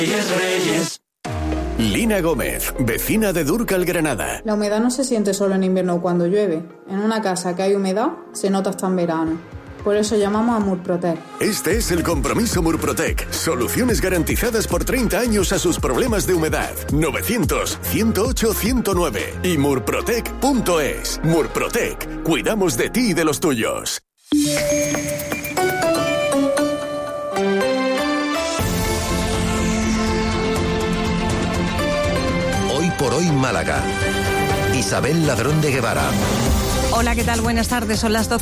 Lina Gómez, vecina de Dúrcal, Granada. La humedad no se siente solo en invierno o cuando llueve. En una casa que hay humedad, se nota hasta en verano. Por eso llamamos a Murprotec. Este es el compromiso Murprotec. Soluciones garantizadas por 30 años a sus problemas de humedad. 900-108-109 y murprotec.es. Murprotec. Cuidamos de ti y de los tuyos. Hoy por hoy Málaga. Isabel Ladrón de Guevara. Hola, ¿qué tal? Buenas tardes. Son las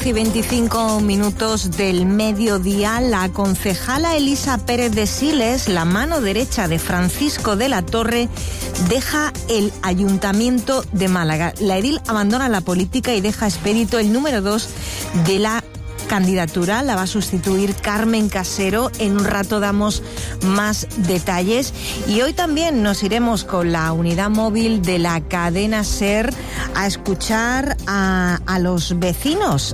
12:25 del mediodía. La concejala Elisa Pérez de Siles, la mano derecha de Francisco de la Torre, deja el Ayuntamiento de Málaga. La edil abandona la política y deja expedito el número 2 de la candidatura. La va a sustituir Carmen Casero. En un rato damos más detalles. Y hoy también nos iremos con la unidad móvil de la cadena SER a escuchar a los vecinos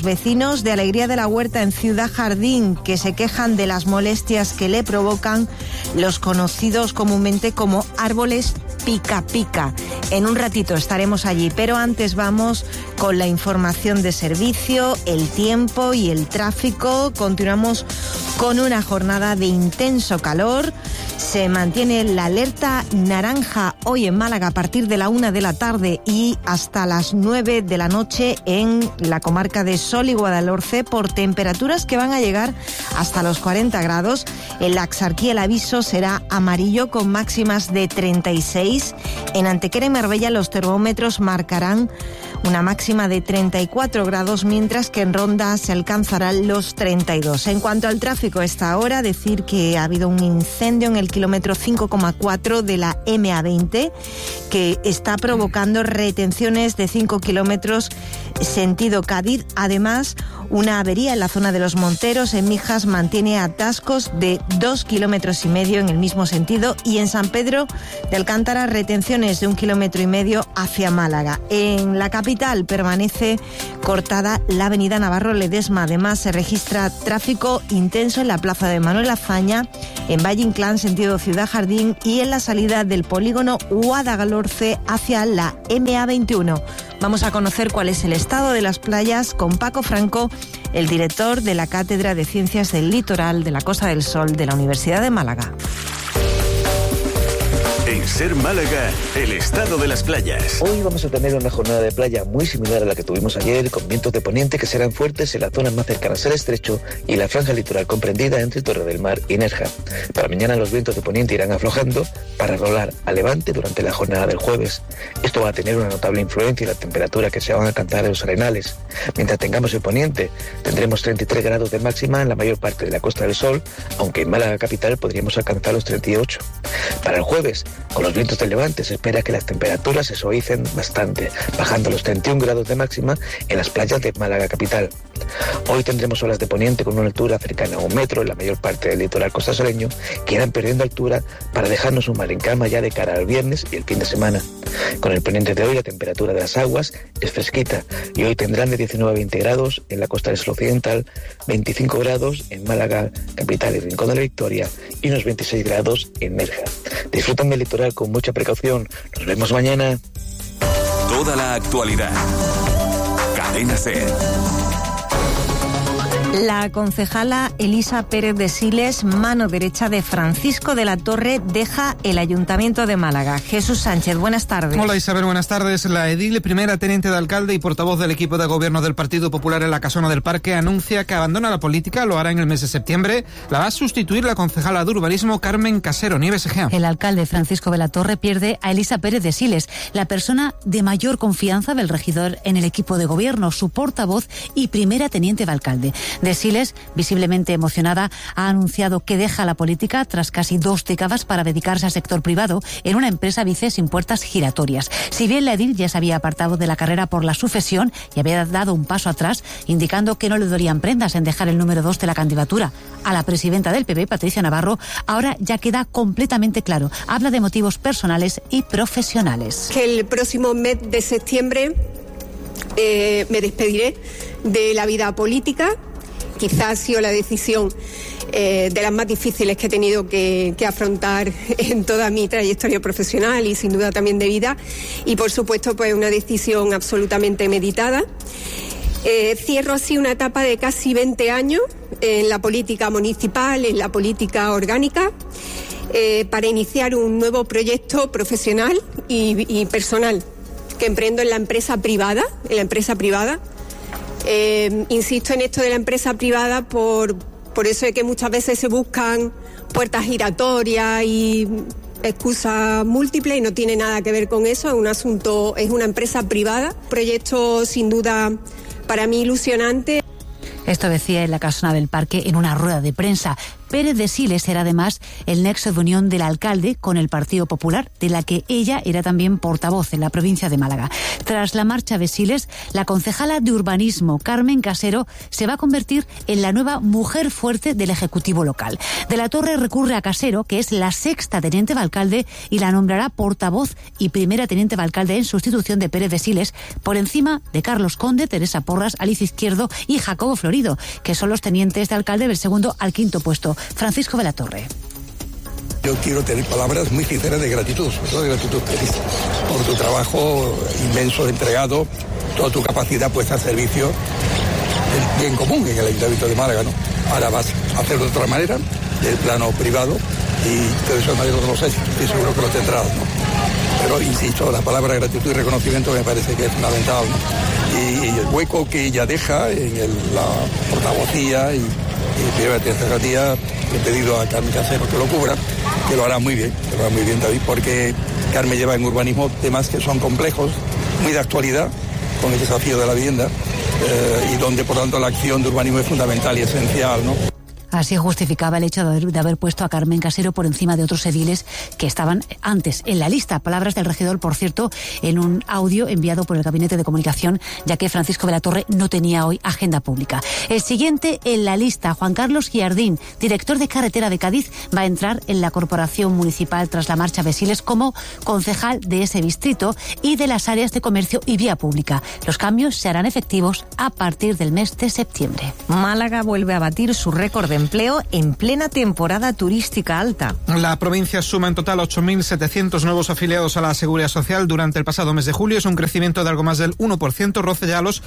de Alegría de la Huerta en Ciudad Jardín, que se quejan de las molestias que le provocan los conocidos comúnmente como árboles pica pica. En un ratito estaremos allí, pero antes vamos con la información de servicio, el tiempo y el tráfico. Continuamos con una jornada de intenso calor. Se mantiene la alerta naranja hoy en Málaga a partir de la 1 de la tarde y hasta las 9 de la noche en la comarca de Sol y Guadalhorce por temperaturas que van a llegar hasta los 40 grados. En la Axarquía el aviso será amarillo con máximas de 36. En Antequera y Marbella los termómetros marcarán una máxima de 34 grados, mientras que en Ronda se alcanzarán los 32. En cuanto al tráfico, a esta hora, decir que ha habido un incendio en el kilómetro 5,4 de la MA20 que está provocando retenciones de 5 kilómetros sentido Cádiz. Además, una avería en la zona de Los Monteros, en Mijas, mantiene atascos de 2,5 kilómetros en el mismo sentido, y en San Pedro de Alcántara retenciones de 1,5 kilómetros hacia Málaga. En la capital permanece cortada la avenida Navarro Ledesma. Además, se registra tráfico intenso en la plaza de Manuel Azaña, en Valle Inclán, sentido Ciudad Jardín, y en la salida del polígono Guadalhorce hacia la MA21. Vamos a conocer cuál es el estado de las playas con Paco Franco, el director de la Cátedra de Ciencias del Litoral de la Costa del Sol de la Universidad de Málaga. En SER Málaga, el estado de las playas. Hoy vamos a tener una jornada de playa muy similar a la que tuvimos ayer, con vientos de poniente que serán fuertes en las zonas más cercanas al estrecho y la franja litoral comprendida entre Torre del Mar y Nerja. Para mañana los vientos de poniente irán aflojando para rolar a levante durante la jornada del jueves. Esto va a tener una notable influencia en la temperatura que se van a alcanzar en los arenales. Mientras tengamos el poniente, tendremos 33 grados de máxima en la mayor parte de la Costa del Sol, aunque en Málaga capital podríamos alcanzar los 38. Para el jueves, con los vientos del levante se espera que las temperaturas se suavicen bastante, bajando los 31 grados de máxima en las playas de Málaga capital. Hoy tendremos olas de poniente con una altura cercana a 1 metro en la mayor parte del litoral costasoleño, que irán perdiendo altura para dejarnos un mar en calma ya de cara al viernes y el fin de semana. Con el poniente de hoy la temperatura de las aguas es fresquita y hoy tendrán de 19 a 20 grados en la costa del sur occidental, 25 grados en Málaga capital y Rincón de la Victoria y unos 26 grados en Nerja. Disfrutan del litoral con mucha precaución. Nos vemos mañana. Toda la actualidad. Cadena SER. La concejala Elisa Pérez de Siles, mano derecha de Francisco de la Torre, deja el Ayuntamiento de Málaga. Jesús Sánchez, buenas tardes. Hola Isabel, buenas tardes. La edil, primera teniente de alcalde y portavoz del equipo de gobierno del Partido Popular en la Casona del Parque, anuncia que abandona la política, lo hará en el mes de septiembre. La va a sustituir la concejala de urbanismo Carmen Casero. Nieves Egea. El alcalde Francisco de la Torre pierde a Elisa Pérez de Siles, la persona de mayor confianza del regidor en el equipo de gobierno, su portavoz y primera teniente de alcalde. De Siles, visiblemente emocionada, ha anunciado que deja la política tras casi 2 décadas para dedicarse al sector privado en una empresa Vice sin puertas giratorias. Si bien la edil ya se había apartado de la carrera por la sucesión y había dado un paso atrás, indicando que no le darían prendas en dejar el número 2 de la candidatura a la presidenta del PP, Patricia Navarro, ahora ya queda completamente claro. Habla de motivos personales y profesionales. Que el próximo mes de septiembre me despediré de la vida política. Quizás ha sido la decisión de las más difíciles que he tenido que afrontar en toda mi trayectoria profesional y sin duda también de vida, y por supuesto pues una decisión absolutamente meditada. Cierro así una etapa de casi 20 años en la política municipal, en la política orgánica, para iniciar un nuevo proyecto profesional y personal que emprendo en la empresa privada. Insisto en esto de la empresa privada por eso de que muchas veces se buscan puertas giratorias y excusas múltiples, y no tiene nada que ver con eso. Es una empresa privada, proyecto sin duda para mí ilusionante. Esto decía en la casona del Parque en una rueda de prensa. Pérez de Siles era además el nexo de unión del alcalde con el Partido Popular, de la que ella era también portavoz en la provincia de Málaga. Tras la marcha de Siles, la concejala de urbanismo, Carmen Casero, se va a convertir en la nueva mujer fuerte del Ejecutivo local. De la Torre recurre a Casero, que es la sexta teniente de alcalde, y la nombrará portavoz y primera teniente de alcalde en sustitución de Pérez de Siles, por encima de Carlos Conde, Teresa Porras, Alicia Izquierdo y Jacobo Florido, que son los tenientes de alcalde del segundo al quinto puesto. Francisco de la Torre. Yo quiero tener palabras muy sinceras de gratitud, sobre todo de gratitud por tu trabajo inmenso, entregado, toda tu capacidad puesta al servicio del bien común en el Ayuntamiento de Málaga, ¿no? Ahora vas a hacerlo de otra manera, del plano privado, y te deseo el mayor de los éxitos, y seguro que lo tendrás, ¿no? Pero insisto, la palabra gratitud y reconocimiento me parece que es fundamental, ¿no? Y el hueco que ella deja en la portavocía y primera tercera, he pedido a Carmen Casero que lo cubra, que lo hará muy bien, David, porque Carmen lleva en urbanismo temas que son complejos, muy de actualidad, con el desafío de la vivienda, y donde por tanto la acción de urbanismo es fundamental y esencial, ¿no? Así justificaba el hecho de haber puesto a Carmen Casero por encima de otros ediles que estaban antes en la lista. Palabras del regidor, por cierto, en un audio enviado por el Gabinete de Comunicación, ya que Francisco de la Torre no tenía hoy agenda pública. El siguiente en la lista, Juan Carlos Guiardín, director de Carretera de Cádiz, va a entrar en la Corporación Municipal tras la marcha de Siles como concejal de ese distrito y de las áreas de comercio y vía pública. Los cambios se harán efectivos a partir del mes de septiembre. Málaga vuelve a batir su récord de empleo en plena temporada turística alta. La provincia suma en total 8.700 nuevos afiliados a la Seguridad Social durante el pasado mes de julio. Es un crecimiento de algo más del 1%, roce ya a los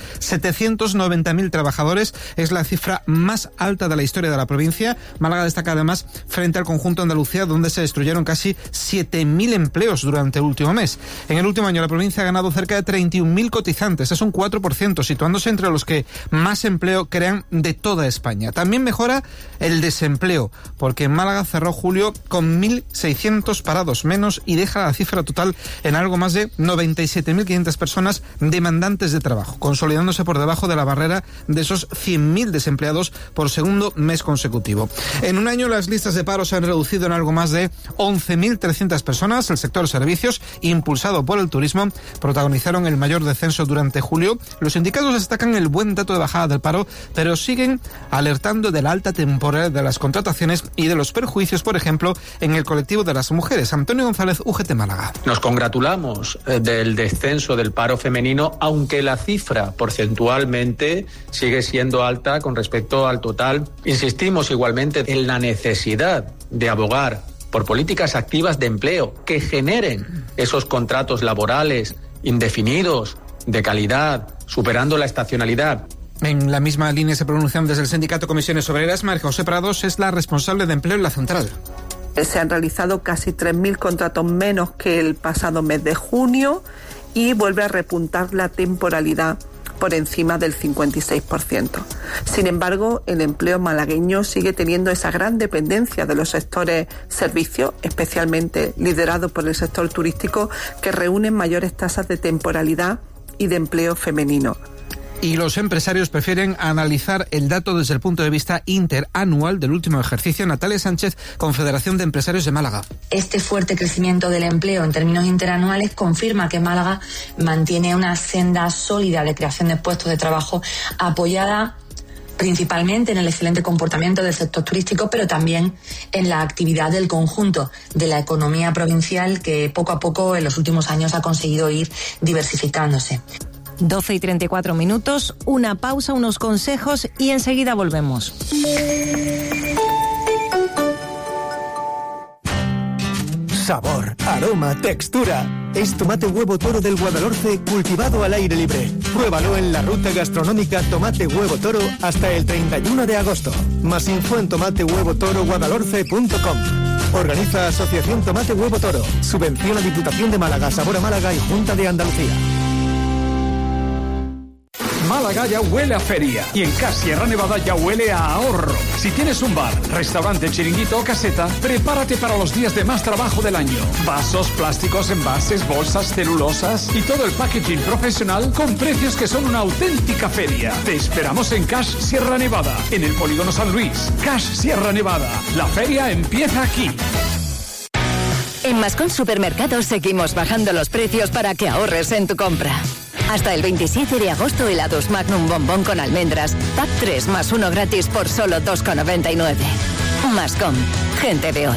790.000 trabajadores. Es la cifra más alta de la historia de la provincia. Málaga destaca además frente al conjunto de Andalucía, donde se destruyeron casi 7.000 empleos durante el último mes. En el último año la provincia ha ganado cerca de 31.000 cotizantes. Es un 4%, situándose entre los que más empleo crean de toda España. También mejora el desempleo, porque en Málaga cerró julio con 1.600 parados menos y deja la cifra total en algo más de 97.500 personas demandantes de trabajo, consolidándose por debajo de la barrera de esos 100.000 desempleados por segundo mes consecutivo. En un año las listas de paro se han reducido en algo más de 11.300 personas. El sector servicios, impulsado por el turismo, protagonizaron el mayor descenso durante julio. Los sindicatos destacan el buen dato de bajada del paro, pero siguen alertando de la alta temporalidad de las contrataciones y de los perjuicios, por ejemplo, en el colectivo de las mujeres. Antonio González, UGT Málaga. Nos congratulamos del descenso del paro femenino, aunque la cifra porcentualmente sigue siendo alta con respecto al total. Insistimos igualmente en la necesidad de abogar por políticas activas de empleo que generen esos contratos laborales indefinidos, de calidad, superando la estacionalidad. En la misma línea se pronuncian desde el sindicato Comisiones Obreras. María José Prados es la responsable de empleo en la central. Se han realizado casi 3.000 contratos menos que el pasado mes de junio y vuelve a repuntar la temporalidad por encima del 56%. Sin embargo, el empleo malagueño sigue teniendo esa gran dependencia de los sectores servicios, especialmente liderados por el sector turístico, que reúnen mayores tasas de temporalidad y de empleo femenino. Y los empresarios prefieren analizar el dato desde el punto de vista interanual del último ejercicio. Natalia Sánchez, Confederación de Empresarios de Málaga. Este fuerte crecimiento del empleo en términos interanuales confirma que Málaga mantiene una senda sólida de creación de puestos de trabajo apoyada principalmente en el excelente comportamiento del sector turístico, pero también en la actividad del conjunto de la economía provincial, que poco a poco en los últimos años ha conseguido ir diversificándose. 12:34, una pausa, unos consejos y enseguida volvemos. Sabor, aroma, textura. Es tomate huevo toro del Guadalhorce cultivado al aire libre. Pruébalo en la ruta gastronómica Tomate Huevo Toro hasta el 31 de agosto. Más info en tomatehuevotoroguadalhorce.com. Organiza Asociación Tomate Huevo Toro. Subvenciona Diputación de Málaga, Sabor a Málaga y Junta de Andalucía. Málaga ya huele a feria y en CAS Sierra Nevada ya huele a ahorro. Si tienes un bar, restaurante, chiringuito o caseta, prepárate para los días de más trabajo del año. Vasos, plásticos, envases, bolsas, celulosas y todo el packaging profesional con precios que son una auténtica feria. Te esperamos en CAS Sierra Nevada, en el Polígono San Luis. CAS Sierra Nevada. La feria empieza aquí. En Mascón Supermercados seguimos bajando los precios para que ahorres en tu compra. Hasta el 27 de agosto, helados Magnum Bombón con almendras, pack 3 más 1 gratis por solo 2,99. Mascom, gente de hoy.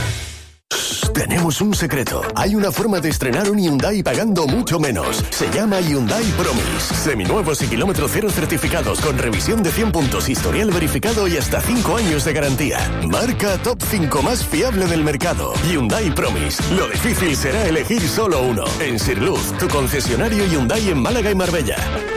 Tenemos un secreto. Hay una forma de estrenar un Hyundai pagando mucho menos. Se llama Hyundai Promise. Seminuevos y kilómetro cero certificados con revisión de 100 puntos, historial verificado y hasta 5 años de garantía. Marca top 5 más fiable del mercado. Hyundai Promise. Lo difícil será elegir solo uno. En Sirluz, tu concesionario Hyundai en Málaga y Marbella.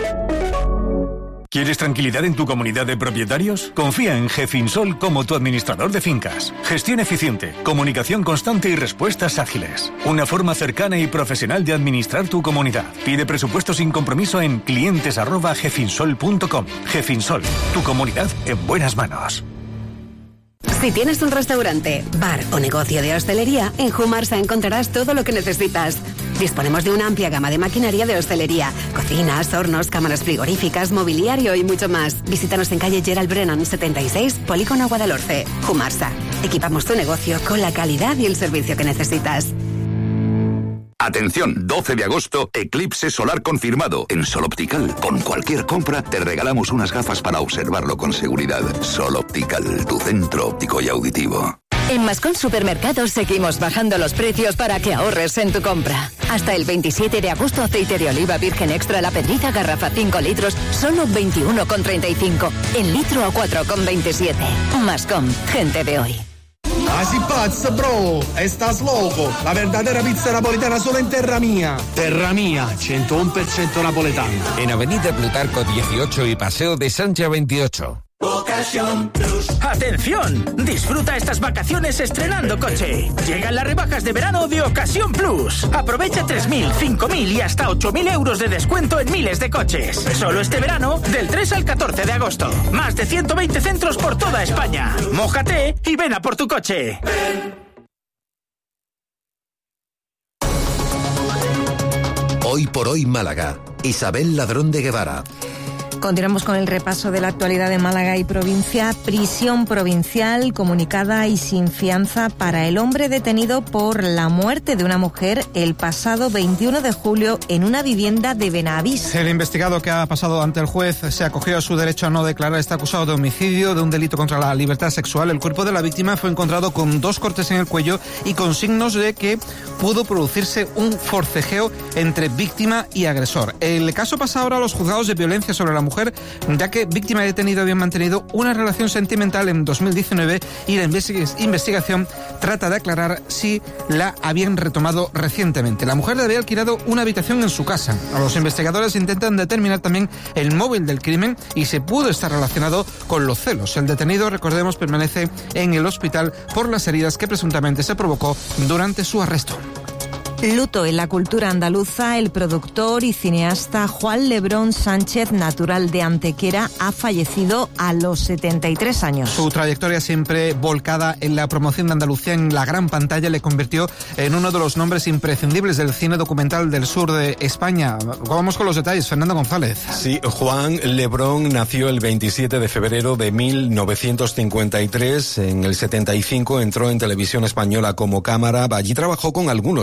¿Quieres tranquilidad en tu comunidad de propietarios? Confía en Gefinsol como tu administrador de fincas. Gestión eficiente, comunicación constante y respuestas ágiles. Una forma cercana y profesional de administrar tu comunidad. Pide presupuesto sin compromiso en clientes@gefinsol.com. Gefinsol, tu comunidad en buenas manos. Si tienes un restaurante, bar o negocio de hostelería, en Humarsa encontrarás todo lo que necesitas. Disponemos de una amplia gama de maquinaria de hostelería, cocinas, hornos, cámaras frigoríficas, mobiliario y mucho más. Visítanos en calle Gerald Brennan 76, Polígono Guadalhorce. Humarsa. Equipamos tu negocio con la calidad y el servicio que necesitas. Atención, 12 de agosto, eclipse solar confirmado en Sol Optical. Con cualquier compra te regalamos unas gafas para observarlo con seguridad. Sol Optical, tu centro óptico y auditivo. En Mascón Supermercados seguimos bajando los precios para que ahorres en tu compra. Hasta el 27 de agosto, aceite de oliva virgen extra La Pedriza, garrafa 5 litros, solo 21,35. En litro a 4,27. Mascón, gente de hoy. Así pazzo, bro, estás loco. La verdadera pizza napolitana solo en Terra Mía. Terra Mía, 101% napoletano. En Avenida Plutarco 18 y Paseo de Sancha 28. Ocasión Plus. ¡Atención! Disfruta estas vacaciones estrenando coche. Llegan las rebajas de verano de Ocasión Plus. Aprovecha 3.000, 5.000 y hasta 8.000 euros de descuento en miles de coches. Solo este verano, del 3 al 14 de agosto. Más de 120 centros por toda España. Mójate y ven a por tu coche. Hoy por hoy Málaga. Isabel Ladrón de Guevara. Continuamos con el repaso de la actualidad de Málaga y provincia. Prisión provincial comunicada y sin fianza para el hombre detenido por la muerte de una mujer el pasado 21 de julio en una vivienda de Benavís. El investigado que ha pasado ante el juez se acogió a su derecho a no declarar. Está acusado de homicidio, de un delito contra la libertad sexual. El cuerpo de la víctima fue encontrado con 2 cortes en el cuello y con signos de que pudo producirse un forcejeo entre víctima y agresor. El caso pasa ahora a los juzgados de violencia sobre la mujer, ya que víctima y detenido habían mantenido una relación sentimental en 2019 y la investigación trata de aclarar si la habían retomado recientemente. La mujer había alquilado una habitación en su casa. Los investigadores intentan determinar también el móvil del crimen y se pudo estar relacionado con los celos. El detenido, recordemos, permanece en el hospital por las heridas que presuntamente se provocó durante su arresto. Luto en la cultura andaluza. El productor y cineasta Juan Lebrón Sánchez, natural de Antequera, ha fallecido a los 73 años. Su trayectoria, siempre volcada en la promoción de Andalucía en la gran pantalla, le convirtió en uno de los nombres imprescindibles del cine documental del sur de España. Vamos con los detalles, Fernando González. Sí, Juan Lebrón nació el 27 de febrero de 1953. En el 75 entró en Televisión Española como cámara. Allí trabajó con algunos de los grandes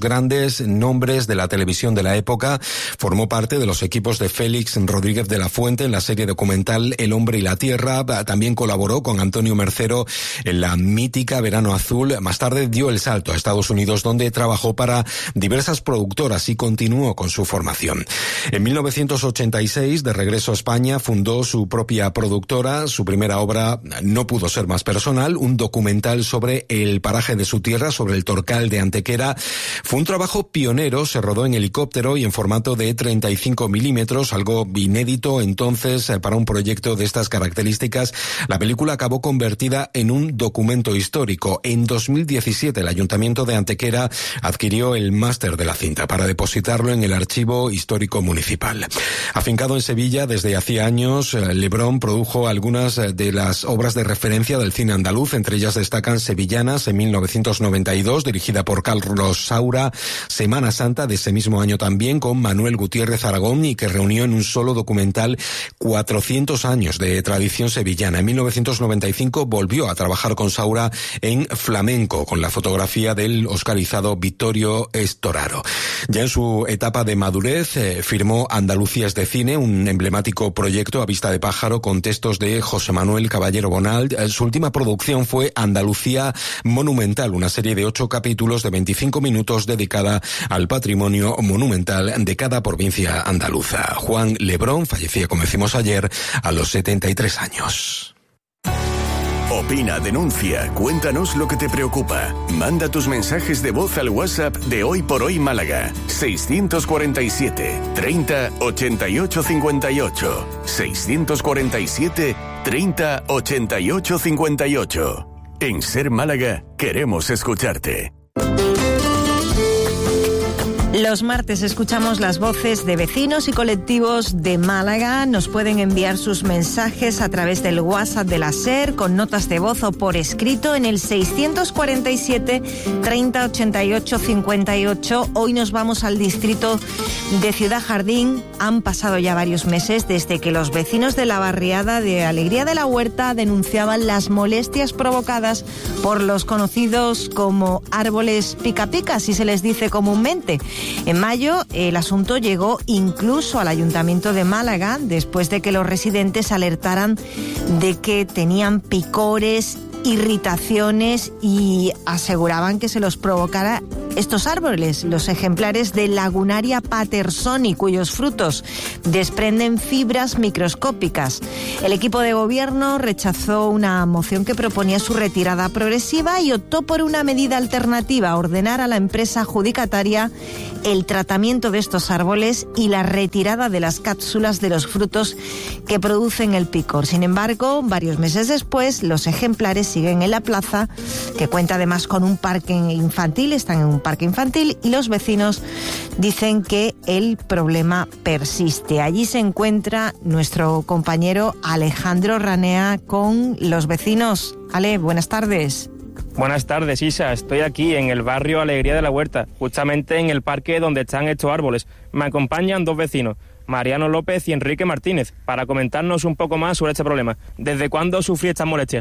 grandes nombres de la televisión de la época. Formó parte de los equipos de Félix Rodríguez de la Fuente en la serie documental El hombre y la tierra. También colaboró con Antonio Mercero en la mítica Verano Azul. Más tarde dio el salto a Estados Unidos, donde trabajó para diversas productoras y continuó con su formación. En 1986, de regreso a España, fundó su propia productora. Su primera obra no pudo ser más personal, un documental sobre el paraje de su tierra, sobre el Torcal de Antequera. Fue un trabajo pionero, se rodó en helicóptero y en formato de 35 milímetros, algo inédito entonces para un proyecto de estas características. La película acabó convertida en un documento histórico. En 2017, el Ayuntamiento de Antequera adquirió el máster de la cinta para depositarlo en el Archivo Histórico Municipal. Afincado en Sevilla desde hacía años, Lebrón produjo algunas de las obras de referencia del cine andaluz. Entre ellas destacan Sevillanas, en 1992, dirigida por Carlos Saura; Semana Santa, de ese mismo año también, con Manuel Gutiérrez Aragón, y que reunió en un solo documental 400 años de tradición sevillana. En 1995 volvió a trabajar con Saura en Flamenco, con la fotografía del oscarizado Vittorio Storaro. Ya en su etapa de madurez, firmó Andalucías de Cine, un emblemático proyecto a vista de pájaro con textos de José Manuel Caballero Bonald. Su última producción fue Andalucía Monumental, una serie de 8 capítulos de 25 minutos dedicada al patrimonio monumental de cada provincia andaluza. Juan Lebrón fallecía, como decimos ayer, a los 73 años. Opina, denuncia, cuéntanos lo que te preocupa. Manda tus mensajes de voz al WhatsApp de Hoy por Hoy Málaga. 647 30 88 58. 647 30 88 58. En Ser Málaga queremos escucharte. Los martes escuchamos las voces de vecinos y colectivos de Málaga. Nos pueden enviar sus mensajes a través del WhatsApp de la SER con notas de voz o por escrito en el 647 30 88 58. Hoy nos vamos al distrito de Ciudad Jardín. Han pasado ya varios meses desde que los vecinos de la barriada de Alegría de la Huerta denunciaban las molestias provocadas por los conocidos como árboles pica-pica, así se les dice comúnmente. En mayo, el asunto llegó incluso al Ayuntamiento de Málaga, después de que los residentes alertaran de que tenían picores, irritaciones y aseguraban que se los provocara estos árboles, los ejemplares de Lagunaria pattersoni, cuyos frutos desprenden fibras microscópicas. El equipo de gobierno rechazó una moción que proponía su retirada progresiva y optó por una medida alternativa: ordenar a la empresa adjudicataria el tratamiento de estos árboles y la retirada de las cápsulas de los frutos que producen el picor. Sin embargo, varios meses después, los ejemplares siguen en la plaza, que cuenta además con un parque infantil, están en un parque infantil, y los vecinos dicen que el problema persiste. Allí se encuentra nuestro compañero Alejandro Ranea con los vecinos. Ale, buenas tardes. Buenas tardes, Isa. Estoy aquí en el barrio Alegría de la Huerta, justamente en el parque donde están estos árboles. Me acompañan dos vecinos, Mariano López y Enrique Martínez, para comentarnos un poco más sobre este problema. ¿Desde cuándo sufrí estas molestias?